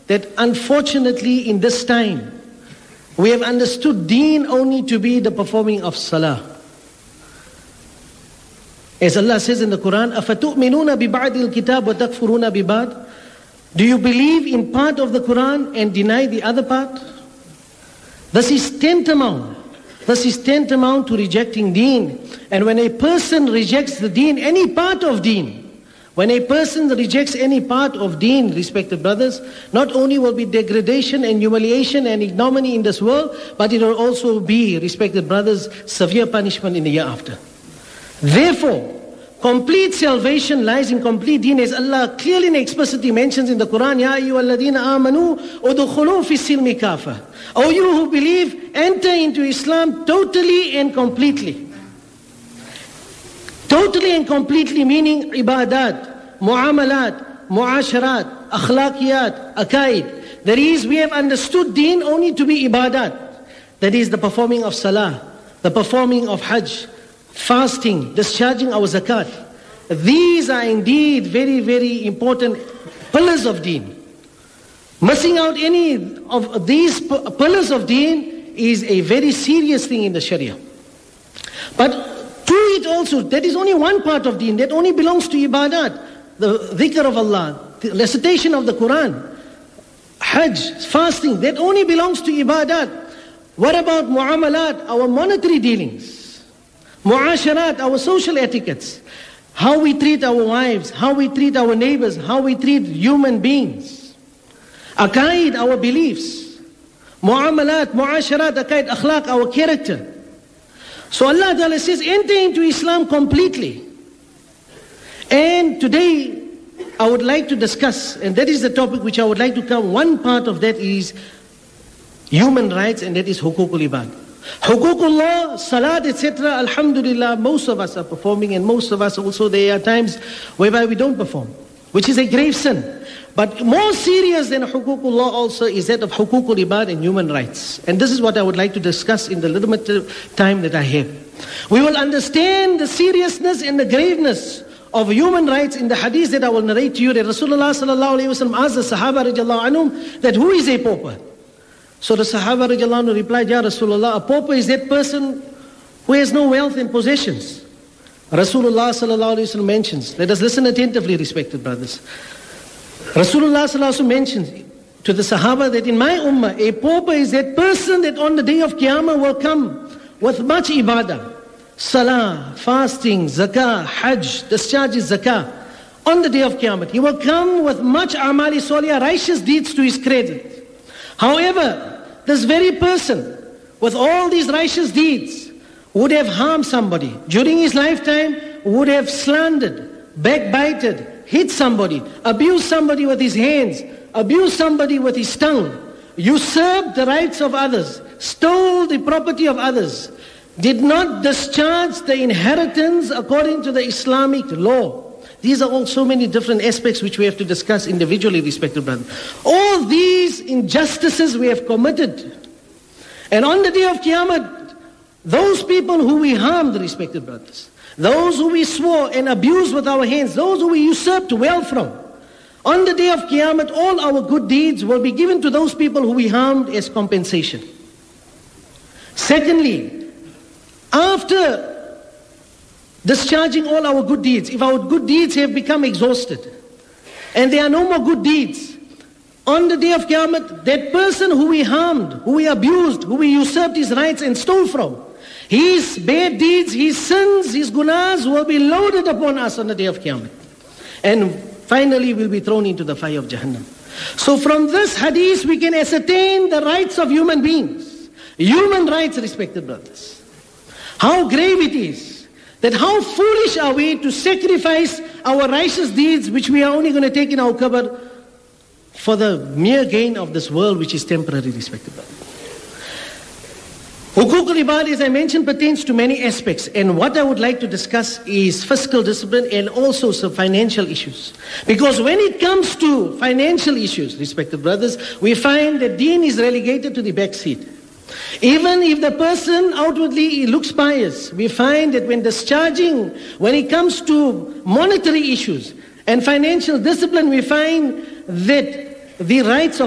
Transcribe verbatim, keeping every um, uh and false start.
that unfortunately in this time, we have understood deen only to be the performing of salah. As Allah says in the Quran, أَفَتُؤْمِنُونَ بِبَعْدِ الْكِتَابِ وَتَكْفُرُونَ بِبَعْدِ. Do you believe in part of the Quran and deny the other part? This is tantamount. This is tantamount to rejecting deen. And when a person rejects the deen, any part of deen, when a person rejects any part of deen, respected brothers, not only will be degradation and humiliation and ignominy in this world, but it will also be, respected brothers, severe punishment in the year after. Therefore, complete salvation lies in complete deen, as Allah clearly and explicitly mentions in the Quran, Ya ayyuhalladhina amanu udkhulu fi silmi kafa. O you who believe, enter into Islam totally and completely. Totally and completely meaning ibadat, muamalat, muasharat, akhlaqiyat, aqaid. That is, we have understood deen only to be ibadat. That is the performing of salah, the performing of hajj, fasting, discharging our zakat. These are indeed very, very important pillars of deen. Missing out any of these pillars of deen is a very serious thing in the Sharia. But to it also, that is only one part of deen, that only belongs to ibadat, the dhikr of Allah, the recitation of the Quran, hajj, fasting, that only belongs to ibadat. What about muamalat, our monetary dealings? Muasharat, our social etiquettes, how we treat our wives, how we treat our neighbors, how we treat human beings. Aqaid, our beliefs. Muamalat, muasharat, aqaid, akhlaq, our character. So Allah Ta'ala says, enter into Islam completely. And today, I would like to discuss, and that is the topic which I would like to cover. One part of that is human rights, and that is hukukul ibad. Hukukullah, salat, et cetera. Alhamdulillah, most of us are performing, and most of us also, there are times whereby we don't perform, which is a grave sin. But more serious than hukukullah also is that of hukukul ibad and human rights. And this is what I would like to discuss in the little bit of time that I have. We will understand the seriousness and the graveness of human rights in the hadith that I will narrate to you, that Rasulullah sallallahu alayhi wa sallam asked the Sahaba radiallahu anhum that who is a pauper? So the Sahaba radiallahu anhu replied, Ya Rasulullah, a pauper is that person who has no wealth and possessions. Rasulullah sallallahu alayhi wa sallam mentions, let us listen attentively, respected brothers. Rasulullah sallallahu alayhi wa sallam mentions to the Sahaba that in my ummah, a pauper is that person that on the day of Qiyamah will come with much ibadah, salah, fasting, zakah, hajj, discharges zakah. On the day of Qiyamah, he will come with much amali soliyah, righteous deeds to his credit. However, this very person with all these righteous deeds would have harmed somebody. During his lifetime, would have slandered, backbited, hit somebody, abused somebody with his hands, abused somebody with his tongue, usurped the rights of others, stole the property of others, did not discharge the inheritance according to the Islamic law. These are all so many different aspects which we have to discuss individually, respected brothers. All these injustices we have committed. And on the day of Qiyamah, those people who we harmed, respected brothers, those who we swore and abused with our hands, those who we usurped wealth from, on the day of Qiyamah, all our good deeds will be given to those people who we harmed as compensation. Secondly, after discharging all our good deeds, if our good deeds have become exhausted, and there are no more good deeds, on the day of Qiyamah, that person who we harmed, who we abused, who we usurped his rights and stole from, his bad deeds, his sins, his gunas will be loaded upon us on the day of Qiyamah. And finally we'll be thrown into the fire of Jahannam. So from this hadith we can ascertain the rights of human beings. Human rights, respected brothers. How grave it is, that how foolish are we to sacrifice our righteous deeds which we are only going to take in our qabr for the mere gain of this world which is temporary, respected brothers. Hukuk al-ibad, as I mentioned, pertains to many aspects, and what I would like to discuss is fiscal discipline and also some financial issues. Because when it comes to financial issues, respected brothers, we find that deen is relegated to the back seat. Even if the person outwardly looks pious, we find that when discharging, when it comes to monetary issues and financial discipline, we find that the rights of